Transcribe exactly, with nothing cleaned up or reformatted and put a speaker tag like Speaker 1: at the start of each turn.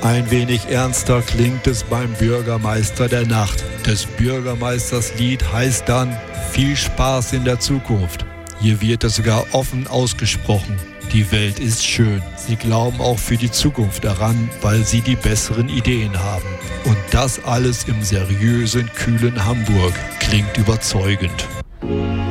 Speaker 1: Ein wenig ernster klingt es beim Bürgermeister der Nacht. Des Bürgermeisters Lied heißt dann Viel Spaß in der Zukunft. Hier wird es sogar offen ausgesprochen. Die Welt ist schön. Sie glauben auch für die Zukunft daran, weil sie die besseren Ideen haben. Und das alles im seriösen, kühlen Hamburg. Klingt überzeugend.